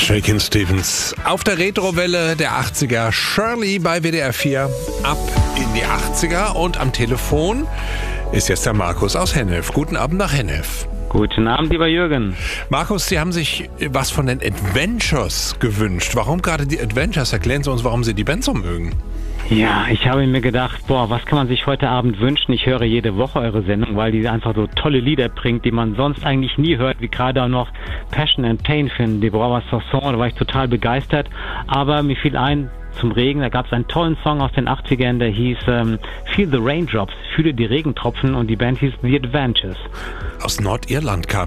Shakin' Stevens auf der Retrowelle der 80er. Shirley bei WDR 4 ab in die 80er. Und am Telefon ist jetzt der Markus aus Hennef. Guten Abend nach Hennef. Guten Abend, lieber Jürgen. Markus, Sie haben sich was von den Adventures gewünscht. Warum gerade die Adventures? Erklären Sie uns, warum Sie die Band so mögen. Ja, ich habe mir gedacht, was kann man sich heute Abend wünschen? Ich höre jede Woche eure Sendung, weil die einfach so tolle Lieder bringt, die man sonst eigentlich nie hört, wie gerade auch noch Passion and Pain von Deborah Sasson. Da war ich total begeistert. Aber mir fiel ein, zum Regen, da gab es einen tollen Song aus den 80ern, der hieß Feel the Raindrops, fühle die Regentropfen, und die Band hieß The Adventures. Aus Nordirland kam